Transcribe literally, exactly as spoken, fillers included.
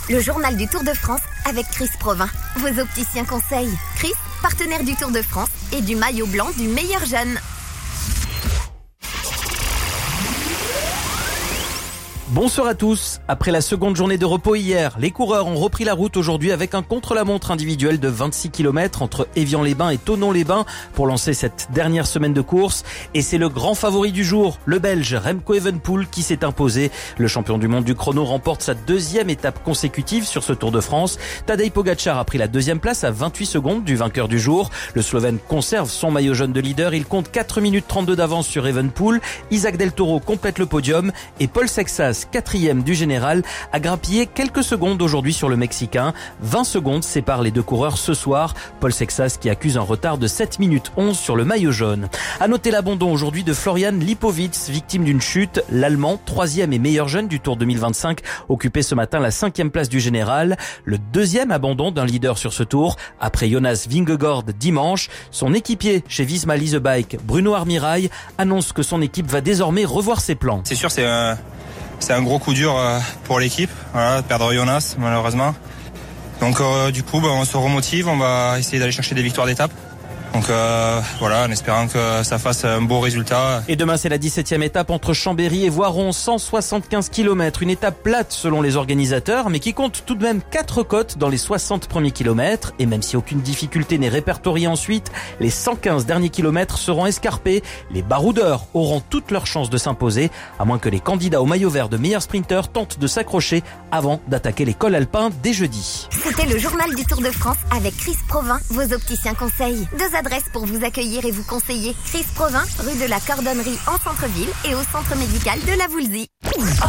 Le journal du Tour de France avec Chris Provin, vos opticiens conseils. Chris, partenaire du Tour de France et du maillot blanc du meilleur jeune. Bonsoir à tous. Après la seconde journée de repos hier, les coureurs ont repris la route aujourd'hui avec un contre-la-montre individuel de vingt-six kilomètres entre Évian-les-Bains et Thonon-les-Bains pour lancer cette dernière semaine de course. Et c'est le grand favori du jour, le Belge Remco Evenepoel, qui s'est imposé. Le champion du monde du chrono remporte sa deuxième étape consécutive sur ce Tour de France. Tadej Pogačar a pris la deuxième place à vingt-huit secondes du vainqueur du jour. Le Slovène conserve son maillot jaune de leader. Il compte quatre minutes trente-deux d'avance sur Evenepoel. Isaac Del Toro complète le podium et Paul Sexas, quatrième du général, a grappillé quelques secondes aujourd'hui sur le Mexicain. vingt secondes séparent les deux coureurs ce soir. Paul Sexas qui accuse un retard de sept minutes onze sur le maillot jaune. À noter l'abandon aujourd'hui de Florian Lipowitz, victime d'une chute. L'Allemand, troisième et meilleur jeune du Tour deux mille vingt-cinq, occupait ce matin la cinquième place du général. Le deuxième abandon d'un leader sur ce Tour, après Jonas Vingegaard dimanche. Son équipier chez Visma Lease Bike, Bruno Armirail, annonce que son équipe va désormais revoir ses plans. C'est sûr, c'est un... C'est un gros coup dur pour l'équipe, voilà, de perdre Jonas malheureusement. Donc euh, du coup, bah, on se remotive, on va essayer d'aller chercher des victoires d'étape. Donc euh, voilà, en espérant que ça fasse un beau résultat. Et demain, c'est la dix-septième étape entre Chambéry et Voiron, cent soixante-quinze kilomètres. Une étape plate selon les organisateurs, mais qui compte tout de même quatre côtes dans les soixante premiers kilomètres. Et même si aucune difficulté n'est répertoriée ensuite, les cent quinze derniers kilomètres seront escarpés. Les baroudeurs auront toutes leurs chances de s'imposer, à moins que les candidats au maillot vert de meilleurs sprinteurs tentent de s'accrocher avant d'attaquer les cols alpins dès jeudi. C'était le journal du Tour de France avec Chris Provin, vos opticiens conseils. Deux adresses pour vous accueillir et vous conseiller. Chris Provin, rue de la Cordonnerie en centre-ville et au centre médical de la Voulzie.